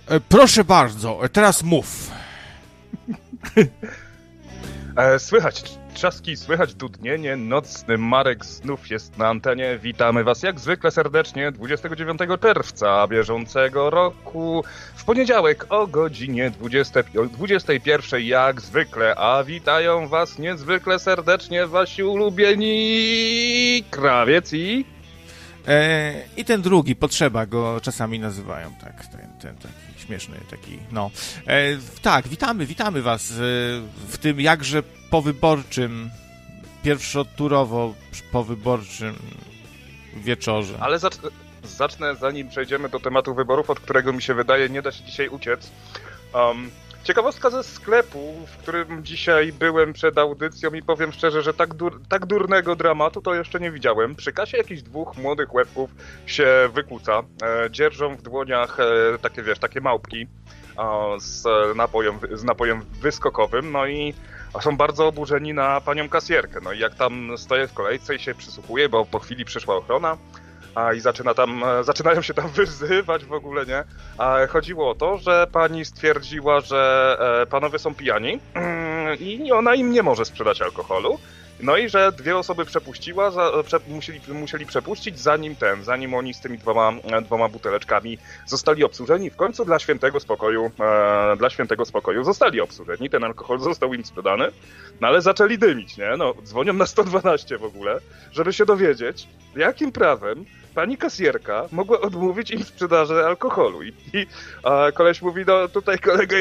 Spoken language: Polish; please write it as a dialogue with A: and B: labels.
A: Proszę bardzo, teraz mów.
B: Słychać trzaski, słychać dudnienie, nocny Marek znów jest na antenie. Witamy was jak zwykle serdecznie 29 czerwca bieżącego roku w poniedziałek o godzinie 21 jak zwykle, a witają was niezwykle serdecznie wasi ulubieni Krawiec
A: I ten drugi, Potrzeba, go czasami nazywają, tak, ten taki śmieszny, taki, no. Tak, witamy was w tym jakże powyborczym, pierwszoturowo powyborczym wieczorze.
B: Ale zacznę, zanim przejdziemy do tematu wyborów, od którego mi się wydaje nie da się dzisiaj uciec. Ciekawostka ze sklepu, w którym dzisiaj byłem przed audycją i powiem szczerze, że tak durnego dramatu to jeszcze nie widziałem. Przy kasie jakichś dwóch młodych łebków się wykłóca. Dzierżą w dłoniach takie małpki z napojem wyskokowym, no i są bardzo oburzeni na panią kasjerkę. No i jak tam stoję w kolejce i się przysłuchuję, bo po chwili przyszła ochrona, i zaczynają się tam wyzywać w ogóle, nie? A chodziło o to, że pani stwierdziła, że panowie są pijani i ona im nie może sprzedać alkoholu. No i że dwie osoby przepuściła, musieli przepuścić, zanim oni z tymi dwoma buteleczkami zostali obsłużeni. W końcu dla świętego spokoju zostali obsłużeni, ten alkohol został im sprzedany, no ale zaczęli dymić, nie? No, dzwonią na 112 w ogóle, żeby się dowiedzieć, jakim prawem pani kasjerka mogła odmówić im sprzedaży alkoholu. I koleś mówi, no tutaj kolega